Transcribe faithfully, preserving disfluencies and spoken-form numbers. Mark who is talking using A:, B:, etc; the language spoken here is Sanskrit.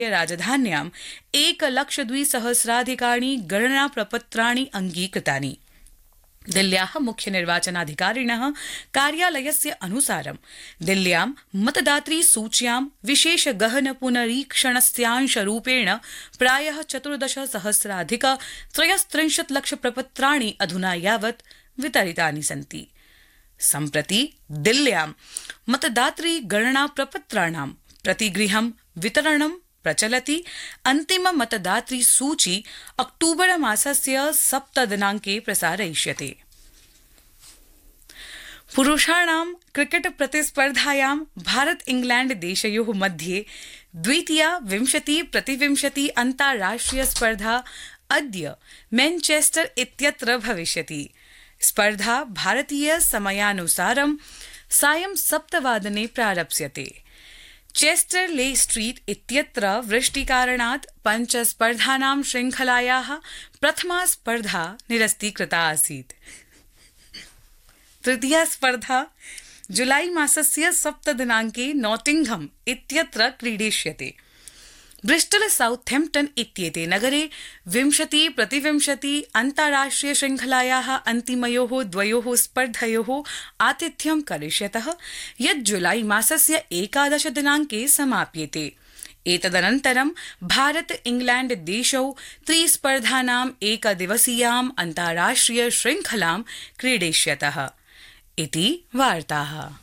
A: राजधान्याम् एकलक्षद्विसहस्राधिकानि गणनाप्रपत्राणि अङ्गीकृतानि। दिल्ल्याः मुख्यनिर्वाचनाधिकारिणः कार्यालयस्य अनुसारं दिल्ल्यां मतदातृसूच्यां विशेष गहन पुनरीक्षणस्यांशरूपेण प्रायः चतुर्दश सहस्राधिक त्रयस्त्रिंशत् लक्ष प्रपत्राणि अधुना यावत् वितरितानि सन्ति। सम्प्रति दिल्ल्यां मतदातृ गणना प्रपत्राणां प्रतिगृहं वितरणं प्रचलति। अन्तिम मतदातृ सूची अक्टूबर मासस्य सप्त दिनाङ्के प्रसारयिष्यते। पुरुषाणां क्रिकेट प्रतिस्पर्धायां भारत इंग्लैंड देशयोः मध्ये द्वितीया विंशति प्रतिविंशति अन्ताराष्ट्रिय स्पर्धा अद्य मैनचेस्टर इत्यत्र भविष्यति। स्पर्धा भारतीय समयानुसारं सायं सप्तवादने प्रारप्स्यते। चेस्टर ले स्ट्रीट इत्यत्र वृष्टिकारणात् पञ्चस्पर्धानां श्रृङ्खलायाः प्रथमा स्पर्धा निरस्तीकृता आसीत्। तृतीया स्पर्धा जुलाई मासस्य सप्तदिनाङ्के नॉटिंघम इत्यत्र क्रीडिष्यते। ब्रिस्टल साउथैम्प्टन इत्येते नगरे विंशति प्रतिविंशति अन्ताराष्ट्रिय श्रृङ्खलायाः अन्तिमयोः द्वयोः स्पर्धयोः आतिथ्यं करिष्यतः, यत् जुलाई मासस्य एकादश दिनाङ्के समाप्येते। एतदनन्तरं भारत इंग्लैंड देशौ त्रिस्पर्धानाम् एकदिवसीयाम् अन्ताराष्ट्रिय श्रृङ्खलां क्रीडिष्यतः इति वार्ताः।